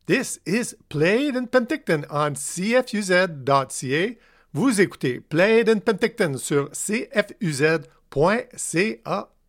This is Played in Penticton on CFUZ.ca. Vous écoutez Played in Penticton sur CFUZ.ca.